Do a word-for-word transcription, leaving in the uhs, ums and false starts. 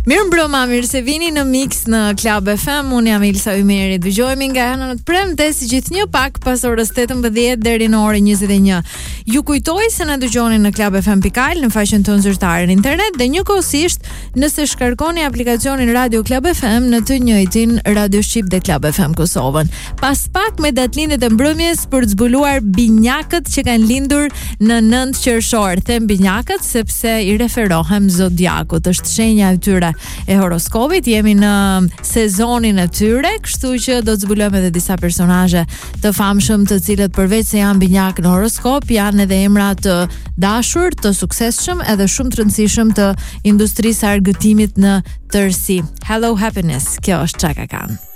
Mirë mbrëma, mirë se vini në Mix në Club F M. Unë jam Ilsa Ymeri. Dëgjojmë nga hëna në të premte si gjithnjë pak pas orës tetëmbëdhjetë deri në orën njëzet e një. Ju kujtoj se na dëgjoni në Club F M pikal në faqen tonë zyrtare në internet dhe njëkohësisht nëse shkarkoni aplikacionin Radio Club F M në të njëjtin Radio Shqip dhe Club F M Kosovën. Pas pak me datëlindjet e mbrëmjes për të zbuluar binjakët që kanë lindur në nëntë qershor. Them binjakët sepse i referohem zodiakut. Është shenja e tyre e horoskopit, jemi në sezonin e tyre, kështu që do të zbulojmë edhe disa personazhe të famshëm, të cilët përveç se janë binjak në horoskop, janë edhe emra të dashur, të suksesshëm, edhe shumë të rëndësishëm të industrisë së argëtimit në tërësi. Hello Happiness, kjo është Chaka Khan.